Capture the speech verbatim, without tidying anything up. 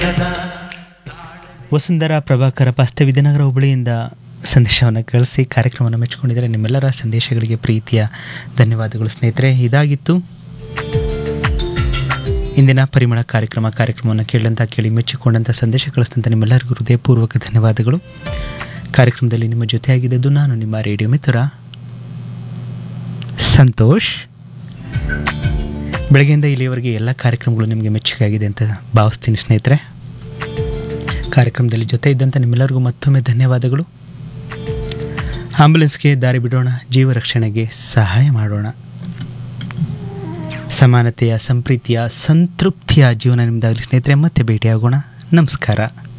ವಸುಂಧರಾ ಪ್ರಭಾಕರ ಪಾಸ್ತೆ ವಿದ್ಯಾನಗರ ಹುಬ್ಬಳ್ಳಿಯಿಂದ ಸಂದೇಶವನ್ನು ಕಳಿಸಿ ಕಾರ್ಯಕ್ರಮವನ್ನು ಮೆಚ್ಚಿಕೊಂಡಿದ್ದಾರೆ. ನಿಮ್ಮೆಲ್ಲರ ಸಂದೇಶಗಳಿಗೆ ಪ್ರೀತಿಯ ಧನ್ಯವಾದಗಳು ಸ್ನೇಹಿತರೆ. ಇದಾಗಿತ್ತು ಇಂದಿನ ಪರಿಮಳ ಕಾರ್ಯಕ್ರಮ. ಕಾರ್ಯಕ್ರಮವನ್ನು ಕೇಳಿದಂಥ ಕೇಳಿ ಮೆಚ್ಚಿಕೊಂಡಂಥ ಸಂದೇಶ ಕಳಿಸಿದಂಥ ನಿಮ್ಮೆಲ್ಲರಿಗೂ ಹೃದಯಪೂರ್ವಕ ಧನ್ಯವಾದಗಳು. ಕಾರ್ಯಕ್ರಮದಲ್ಲಿ ನಿಮ್ಮ ಜೊತೆಯಾಗಿದ್ದದ್ದು ನಾನು ನಿಮ್ಮ ರೇಡಿಯೋ ಮಿತ್ರ ಸಂತೋಷ್. ಬೆಳಗ್ಗೆಯಿಂದ ಇಲ್ಲಿಯವರೆಗೆ ಎಲ್ಲ ಕಾರ್ಯಕ್ರಮಗಳು ನಿಮಗೆ ಮೆಚ್ಚುಗೆಯಾಗಿದೆ ಅಂತ ಭಾವಿಸ್ತೀನಿ ಸ್ನೇಹಿತರೆ. ಕಾರ್ಯಕ್ರಮದಲ್ಲಿ ಜೊತೆ ಇದ್ದಂಥ ನಿಮ್ಮೆಲ್ಲರಿಗೂ ಮತ್ತೊಮ್ಮೆ ಧನ್ಯವಾದಗಳು. ಆಂಬ್ಯುಲೆನ್ಸ್ಗೆ ದಾರಿ ಬಿಡೋಣ, ಜೀವ ರಕ್ಷಣೆಗೆ ಸಹಾಯ ಮಾಡೋಣ. ಸಮಾನತೆಯ, ಸಂಪ್ರೀತಿಯ, ಸಂತೃಪ್ತಿಯ ಜೀವನ ನಿಮ್ಮದಾಗಲಿ ಸ್ನೇಹಿತರೆ. ಮತ್ತೆ ಭೇಟಿಯಾಗೋಣ. ನಮಸ್ಕಾರ.